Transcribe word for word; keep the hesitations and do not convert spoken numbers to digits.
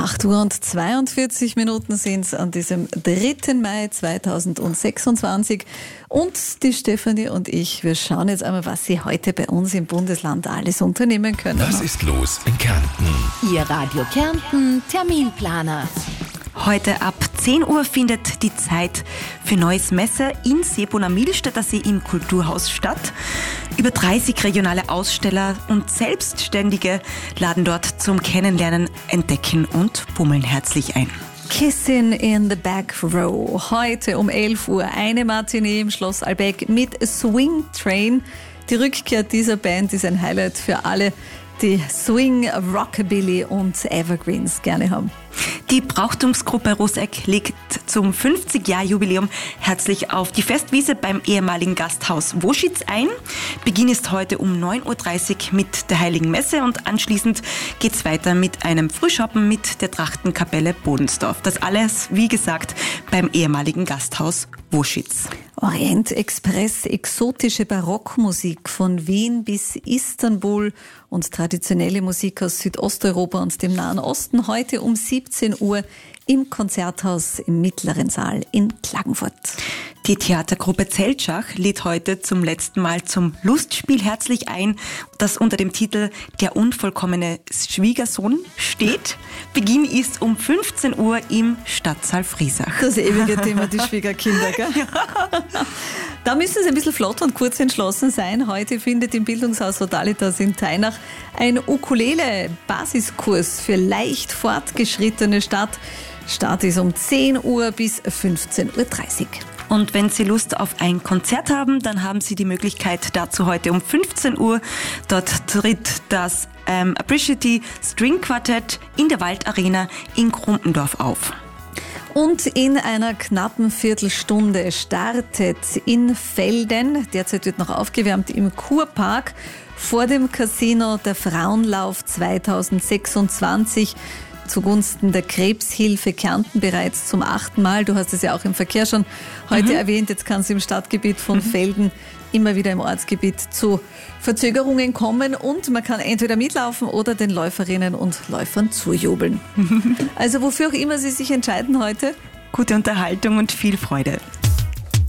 acht Uhr und zweiundvierzig Minuten sind es an diesem dritten Mai zweitausendsechsundzwanzig. Und die Stefanie und ich, wir schauen jetzt einmal, was Sie heute bei uns im Bundesland alles unternehmen können. Was ist los in Kärnten? Ihr Radio Kärnten Terminplaner. Heute ab zehn Uhr findet die Zeit für Neues Messe in Seebohner-Milstädter See im Kulturhaus statt. Über dreißig regionale Aussteller und Selbstständige laden dort zum Kennenlernen, Entdecken und Bummeln herzlich ein. Kissing in the Back Row. Heute um elf Uhr eine Matinee im Schloss Albeck mit Swing Train. Die Rückkehr dieser Band ist ein Highlight für alle, die Swing, Rockabilly und Evergreens gerne haben. Die Brauchtumsgruppe Roseck legt zum fünfzig-Jahr-Jubiläum herzlich auf die Festwiese beim ehemaligen Gasthaus Woschitz ein. Beginn ist heute um neun Uhr dreißig mit der Heiligen Messe und anschließend geht's weiter mit einem Frühschoppen mit der Trachtenkapelle Bodensdorf. Das alles, wie gesagt, beim ehemaligen Gasthaus Woschitz. Orient Express, exotische Barockmusik von Wien bis Istanbul und traditionelle Musik aus Südosteuropa und dem Nahen Osten heute um siebzehn Uhr im Konzerthaus im Mittleren Saal in Klagenfurt. Die Theatergruppe Zeltschach lädt heute zum letzten Mal zum Lustspiel herzlich ein, das unter dem Titel Der unvollkommene Schwiegersohn steht. Beginn ist um fünfzehn Uhr im Stadtsaal Friesach. Das ewige Thema, die Schwiegerkinder, gell? Ja. Da müssen Sie ein bisschen flott und kurz entschlossen sein. Heute findet im Bildungshaus Totalitas in Teinach ein Ukulele-Basiskurs für leicht Fortgeschrittene statt. Start ist um zehn Uhr bis fünfzehn Uhr dreißig. Und wenn Sie Lust auf ein Konzert haben, dann haben Sie die Möglichkeit dazu heute um fünfzehn Uhr. Dort tritt das ähm, Appreciate String Quartett in der Waldarena in Krumpendorf auf. Und in einer knappen Viertelstunde startet in Velden, derzeit wird noch aufgewärmt im Kurpark, vor dem Casino der Frauenlauf zweitausendsechsundzwanzig. Zugunsten der Krebshilfe Kärnten bereits zum achten Mal. Du hast es ja auch im Verkehr schon heute mhm. erwähnt. Jetzt kann es im Stadtgebiet von mhm. Velden immer wieder im Ortsgebiet zu Verzögerungen kommen und man kann entweder mitlaufen oder den Läuferinnen und Läufern zujubeln. Also wofür auch immer Sie sich entscheiden heute. Gute Unterhaltung und viel Freude.